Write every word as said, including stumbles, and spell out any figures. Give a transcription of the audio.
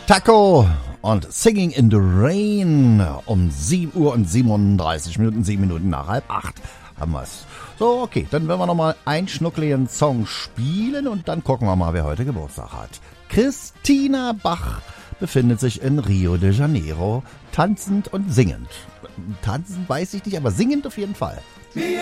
Taco und Singing in the Rain um sieben Uhr und siebenunddreißig Minuten, sieben Minuten nach halb acht haben wir's. So, okay, dann werden wir nochmal einen schnuckligen Song spielen und dann gucken wir mal, wer heute Geburtstag hat. Christina Bach befindet sich in Rio de Janeiro, tanzend und singend. Tanzend weiß ich nicht, aber singend auf jeden Fall.